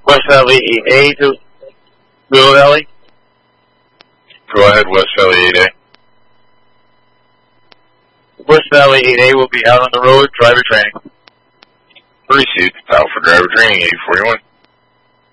West Valley 8A to Blue Valley. Go ahead, West Valley 8A. West Valley 8A will be out on the road, driver training. Received. Out for driver training, 841.